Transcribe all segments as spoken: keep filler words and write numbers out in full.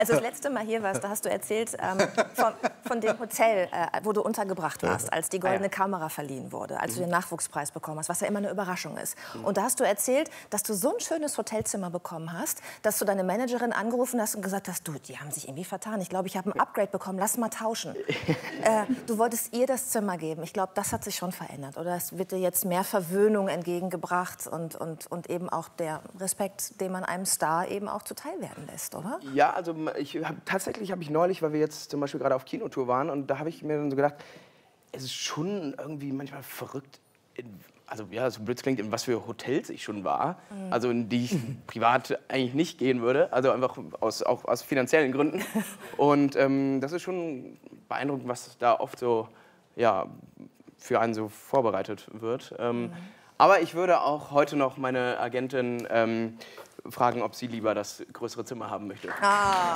Als du das letzte Mal hier warst, da hast du erzählt ähm, von, von dem Hotel, äh, wo du untergebracht warst, als die Goldene Kamera verliehen wurde, als du den Nachwuchspreis bekommen hast, was ja immer eine Überraschung ist. Und da hast du erzählt, dass du so ein schönes Hotelzimmer bekommen hast, dass du deine Managerin angerufen hast und gesagt hast, du, die haben sich irgendwie vertan. Ich glaube, ich habe ein Upgrade bekommen, lass mal tauschen. äh, du wolltest ihr das Zimmer geben. Ich glaube, das hat sich schon verändert. Oder es wird dir jetzt mehr Verwöhnung entgegengebracht und, und, und eben auch der Respekt, den man einem Star eben auch zuteil werden lässt, oder? Ja, also ich hab, tatsächlich habe ich neulich, weil wir jetzt zum Beispiel gerade auf Kinotour waren, und da habe ich mir dann so gedacht, es ist schon irgendwie manchmal verrückt, in, also ja, so blöd es klingt, in was für Hotels ich schon war, mhm. also in die ich privat eigentlich nicht gehen würde, also einfach aus, auch aus finanziellen Gründen. Und ähm, das ist schon beeindruckend, was da oft so, ja, für einen so vorbereitet wird. Ähm, mhm. Aber ich würde auch heute noch meine Agentin ähm, fragen, ob sie lieber das größere Zimmer haben möchte. Ah.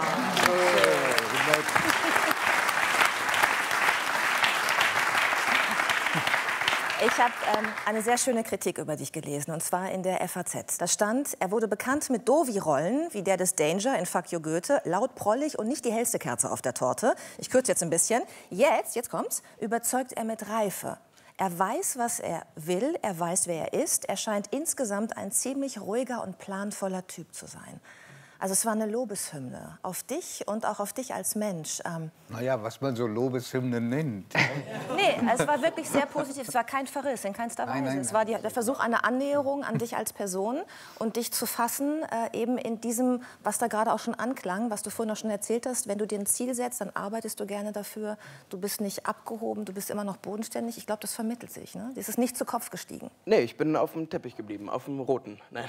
Ich habe ähm, eine sehr schöne Kritik über dich gelesen, und zwar in der F A Z. Da stand, er wurde bekannt mit Dovi-Rollen, wie der des Danger in Fuck You Goethe, laut, prollig und nicht die hellste Kerze auf der Torte. Ich kürze jetzt ein bisschen. Jetzt, jetzt kommt's, überzeugt er mit Reife. Er weiß, was er will, er weiß, wer er ist. Er scheint insgesamt ein ziemlich ruhiger und planvoller Typ zu sein. Also es war eine Lobeshymne auf dich und auch auf dich als Mensch. Ähm naja, was man so Lobeshymnen nennt. Nee, es war wirklich sehr positiv. Es war kein Verriss, in keinster Weise. Nein, nein, es war die, der Versuch einer Annäherung an dich als Person und dich zu fassen, äh, eben in diesem, was da gerade auch schon anklang, was du vorhin auch schon erzählt hast. Wenn du dir ein Ziel setzt, dann arbeitest du gerne dafür. Du bist nicht abgehoben, du bist immer noch bodenständig. Ich glaube, das vermittelt sich. Ne? Das ist nicht zu Kopf gestiegen. Nee, ich bin auf dem Teppich geblieben, auf dem roten. Nein.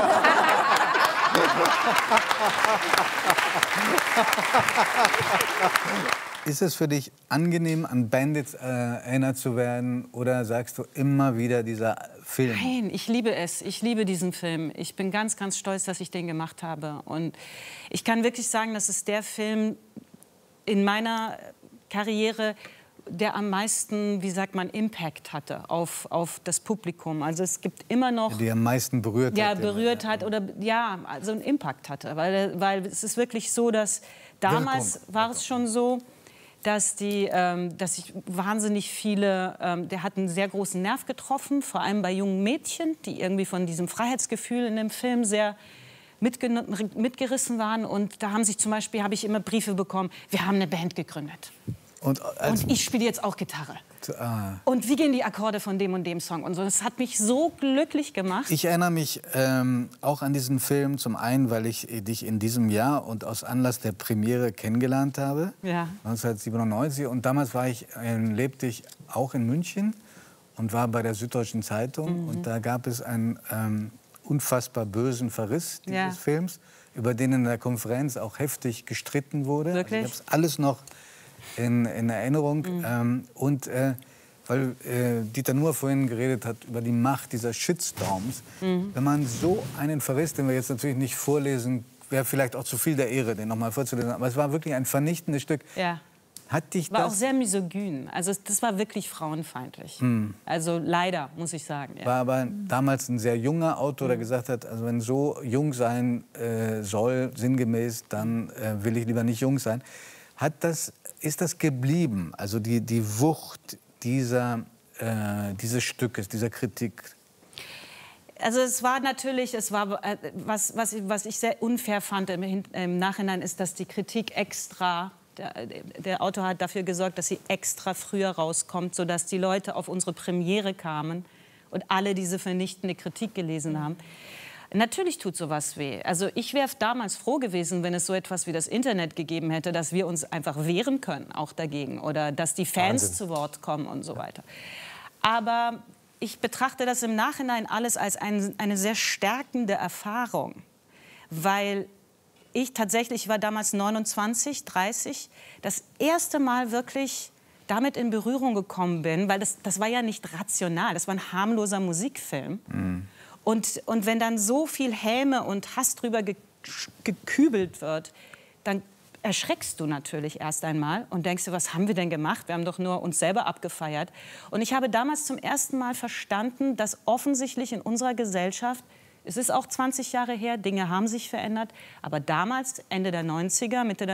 Ist es für dich angenehm, an Bandits äh, erinnert zu werden, oder sagst du immer wieder dieser Film? Nein, ich liebe es. Ich liebe diesen Film. Ich bin ganz, ganz stolz, dass ich den gemacht habe. Und ich kann wirklich sagen, das ist der Film in meiner Karriere, der am meisten, wie sagt man, Impact hatte auf, auf das Publikum. Also es gibt immer noch... Ja, die am meisten berührt ja, hat. berührt hat oder ja, also einen Impact hatte. Weil, weil es ist wirklich so, dass damals Wirkung. war es schon so, dass, die, ähm, dass ich wahnsinnig viele... Ähm, der hat einen sehr großen Nerv getroffen, vor allem bei jungen Mädchen, die irgendwie von diesem Freiheitsgefühl in dem Film sehr mitgerissen waren. Und da haben sich zum Beispiel, habe ich immer Briefe bekommen, wir haben eine Band gegründet. Und, als und ich spiele jetzt auch Gitarre. Ah. Und wie gehen die Akkorde von dem und dem Song? Und so. Das hat mich so glücklich gemacht. Ich erinnere mich ähm, auch an diesen Film, zum einen, weil ich dich in diesem Jahr und aus Anlass der Premiere kennengelernt habe, ja. neunzehnhundertsiebenundneunzig. Und damals war ich, äh, lebte ich auch in München und war bei der Süddeutschen Zeitung. Mhm. Und da gab es einen ähm, unfassbar bösen Verriss dieses ja. Films, über den in der Konferenz auch heftig gestritten wurde. Wirklich? Also ich habe es alles noch In, in Erinnerung. Mhm. Ähm, und äh, weil äh, Dieter Nuhr vorhin geredet hat über die Macht dieser Shitstorms. Mhm. Wenn man so einen Verriss, den wir jetzt natürlich nicht vorlesen, wäre vielleicht auch zu viel der Ehre, den noch mal vorzulesen. Aber es war wirklich ein vernichtendes Stück. Ja. Hat dich war das auch sehr misogyn. Also das war wirklich frauenfeindlich. Mhm. Also leider, muss ich sagen. Ja. War aber damals ein sehr junger Autor, der gesagt hat, also wenn so jung sein äh, soll, sinngemäß, dann äh, will ich lieber nicht jung sein. Hat das Ist das geblieben, also die, die Wucht dieser, äh, dieses Stückes, dieser Kritik? Also es war natürlich, es war, äh, was, was, was ich sehr unfair fand im, im Nachhinein, ist, dass die Kritik extra, der, der Autor hat dafür gesorgt, dass sie extra früher rauskommt, sodass die Leute auf unsere Premiere kamen und alle diese vernichtende Kritik gelesen haben. Natürlich tut sowas weh. Also ich wäre damals froh gewesen, wenn es so etwas wie das Internet gegeben hätte, dass wir uns einfach wehren können, auch dagegen. Oder dass die Fans Wahnsinn. zu Wort kommen und so weiter. Aber ich betrachte das im Nachhinein alles als ein, eine sehr stärkende Erfahrung. Weil ich tatsächlich, ich war damals neunundzwanzig, dreißig, das erste Mal wirklich damit in Berührung gekommen bin. Weil das, das war ja nicht rational, das war ein harmloser Musikfilm. Mhm. Und, und wenn dann so viel Häme und Hass drüber ge gekübelt wird, dann erschreckst du natürlich erst einmal und denkst dir, was haben wir denn gemacht? Wir haben doch nur uns selber abgefeiert. Und ich habe damals zum ersten Mal verstanden, dass offensichtlich in unserer Gesellschaft Es ist auch zwanzig Jahre her, Dinge haben sich verändert. Aber damals, Ende der neunziger, Mitte der